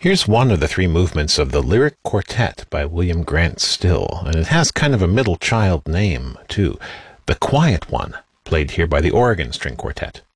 Here's one of the three movements of the Lyric Quartet by William Grant Still, and it has kind of a middle child name, too. The Quiet One, played here by the Oregon String Quartet.